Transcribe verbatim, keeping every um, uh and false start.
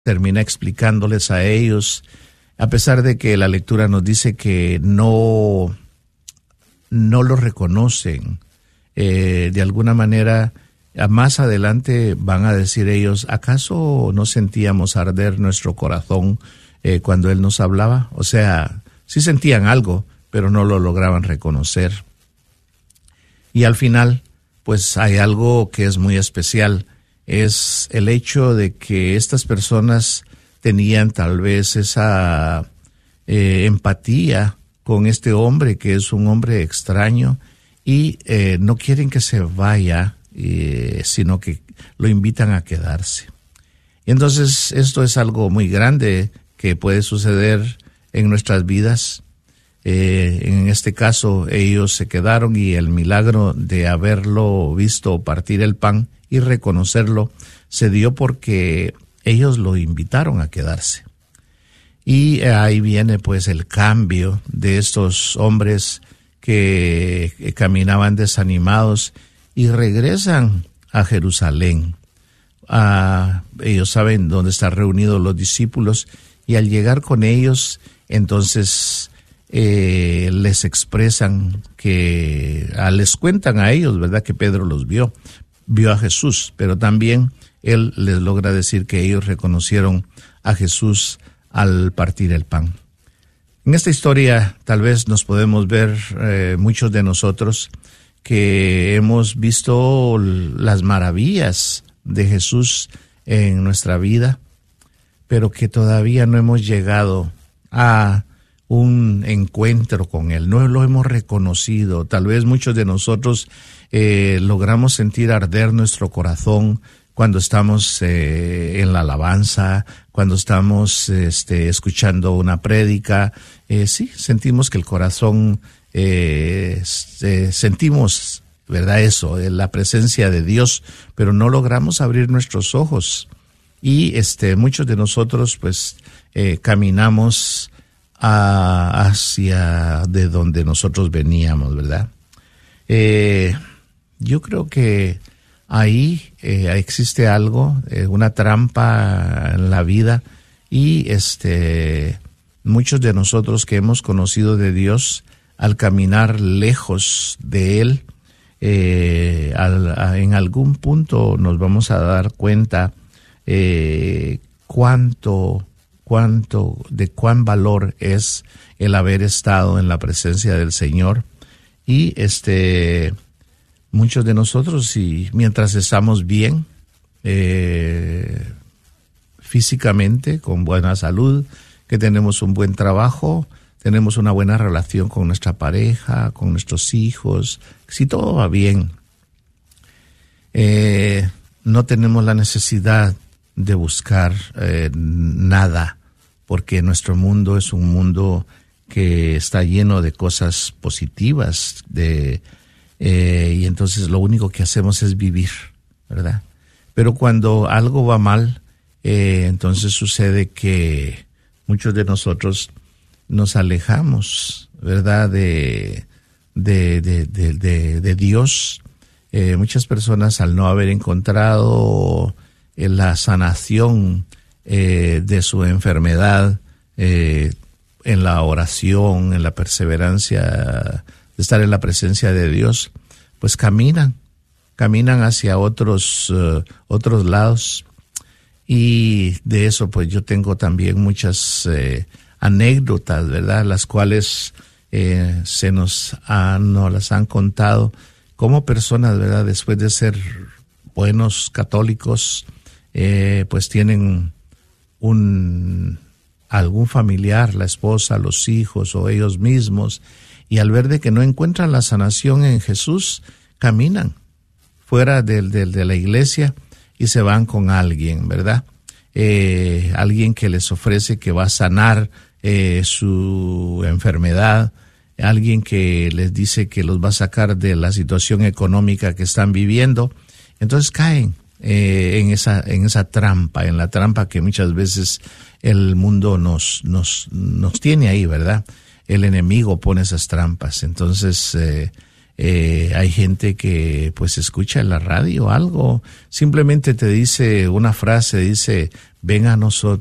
termina explicándoles a ellos, a pesar de que la lectura nos dice que no, no lo reconocen. Eh, de alguna manera, más adelante van a decir ellos, ¿acaso no sentíamos arder nuestro corazón eh, cuando Él nos hablaba? O sea, sí sentían algo, pero no lo lograban reconocer. Y al final, pues hay algo que es muy especial, es el hecho de que estas personas tenían tal vez esa eh, empatía con este hombre, que es un hombre extraño, y eh, no quieren que se vaya, eh, sino que lo invitan a quedarse. Y entonces esto es algo muy grande que puede suceder en nuestras vidas. Eh, en este caso ellos se quedaron y el milagro de haberlo visto partir el pan y reconocerlo se dio porque ellos lo invitaron a quedarse. Y ahí viene pues el cambio de estos hombres que, que caminaban desanimados y regresan a Jerusalén. Ah, ellos saben dónde están reunidos los discípulos y al llegar con ellos entonces Eh, les expresan que, ah, les cuentan a ellos, ¿verdad?, que Pedro los vio, vio a Jesús, pero también él les logra decir que ellos reconocieron a Jesús al partir el pan. En esta historia tal vez nos podemos ver eh, muchos de nosotros que hemos visto las maravillas de Jesús en nuestra vida, pero que todavía no hemos llegado a un encuentro con Él, no lo hemos reconocido. Tal vez muchos de nosotros eh, logramos sentir arder nuestro corazón cuando estamos eh, en la alabanza, cuando estamos este, escuchando una prédica. Eh, sí, sentimos que el corazón, eh, eh, sentimos, ¿verdad?, eso, la presencia de Dios, pero no logramos abrir nuestros ojos. Y este, muchos de nosotros, pues, eh, caminamos A, hacia de donde nosotros veníamos, ¿verdad? Eh, yo creo que ahí eh, existe algo, eh, una trampa en la vida, y este muchos de nosotros que hemos conocido de Dios, al caminar lejos de Él, eh, al, a, en algún punto nos vamos a dar cuenta eh, cuánto cuánto, de cuán valor es el haber estado en la presencia del Señor. Y este, muchos de nosotros, y mientras estamos bien, eh, físicamente, con buena salud, que tenemos un buen trabajo, tenemos una buena relación con nuestra pareja, con nuestros hijos, si todo va bien, eh, no tenemos la necesidad de buscar eh, nada, porque nuestro mundo es un mundo que está lleno de cosas positivas, de, eh, y entonces lo único que hacemos es vivir, ¿verdad? Pero cuando algo va mal, eh, entonces sucede que muchos de nosotros nos alejamos, ¿verdad?, de, de, de, de, de, de Dios. Eh, muchas personas, al no haber encontrado eh, la sanación Eh, de su enfermedad, eh, en la oración, en la perseverancia, de estar en la presencia de Dios, pues caminan, caminan hacia otros, uh, otros lados. Y de eso pues yo tengo también muchas eh, anécdotas, ¿verdad?, las cuales eh, se nos han, nos las han contado, como personas, ¿verdad?, después de ser buenos católicos, eh, pues tienen un algún familiar, la esposa, los hijos o ellos mismos, y al ver de que no encuentran la sanación en Jesús, caminan fuera de, de, de la iglesia y se van con alguien, ¿verdad? Eh, alguien que les ofrece que va a sanar eh, su enfermedad, alguien que les dice que los va a sacar de la situación económica que están viviendo. Entonces caen Eh, en esa en esa trampa, en la trampa que muchas veces el mundo nos nos nos tiene ahí, ¿verdad? El enemigo pone esas trampas. Entonces eh, eh, hay gente que pues escucha en la radio algo, simplemente te dice una frase, dice, ven a nosotros.